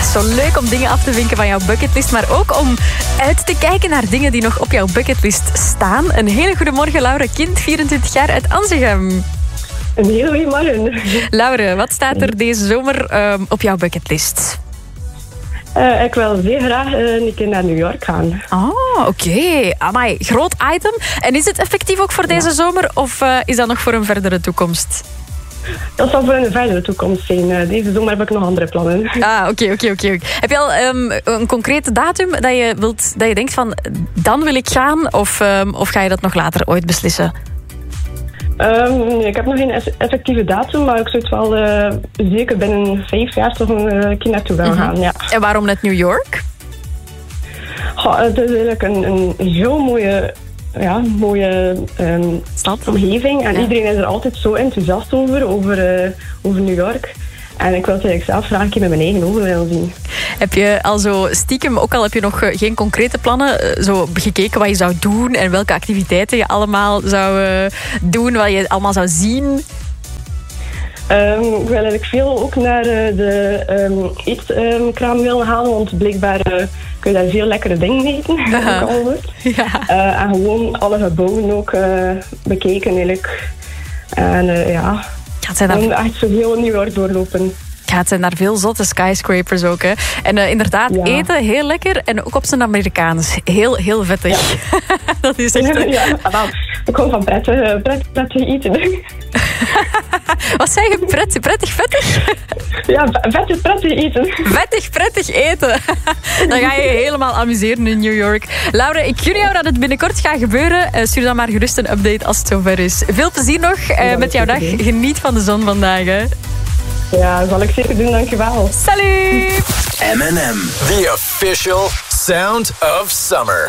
is zo leuk om dingen af te vinken van jouw bucketlist, maar ook om uit te kijken naar dingen die nog op jouw bucketlist staan. Een hele goede morgen, Laura Kind, 24 jaar uit Anzegem. Een hele goede morgen. Laura, wat staat er deze zomer op jouw bucketlist? Ik wil zeer graag een keer naar New York gaan. Oh, oké. Amai, groot item. En is het effectief ook voor deze zomer of is dat nog voor een verdere toekomst? Dat zal voor een verdere toekomst zijn. Deze zomer heb ik nog andere plannen. Ah, oké. Heb je al een concrete datum dat je denkt van dan wil ik gaan of ga je dat nog later ooit beslissen? Ik heb nog geen effectieve datum, maar ik zou het wel zeker binnen 5 jaar toch een keer naartoe willen gaan. Ja. En waarom net New York? Het is eigenlijk een heel mooie Stad. omgeving. En iedereen is er altijd zo enthousiast over New York. En ik wil het eigenlijk zelf graag een keer met mijn eigen ogen willen zien. Heb je al zo stiekem, ook al heb je nog geen concrete plannen, zo gekeken wat je zou doen en welke activiteiten je allemaal zou doen, wat je allemaal zou zien? Ik wil eigenlijk veel ook naar de eetkraam willen halen, want blijkbaar kun je daar veel lekkere dingen eten. Ja. En gewoon alle gebouwen ook bekeken eigenlijk. En dan echt zo heel New York doorlopen. Ja, het zijn daar veel zotte skyscrapers ook. Hè. En inderdaad, eten heel lekker. En ook op zijn Amerikaans. Heel, heel vettig. Ja. Dat is echt... Ik hou van prettig eten. Wat zei je? Prettig vettig? Ja, vettig prettig eten. Vettig prettig eten. Dan ga je je helemaal amuseren in New York. Laura, ik gun jou dat het binnenkort gaat gebeuren. Stuur dan maar gerust een update als het zover is. Veel plezier nog met jouw dag. Geniet van de zon vandaag. Hè. Ja, dat zal ik zeker doen. Dankjewel. Salut! M&M, the official sound of summer.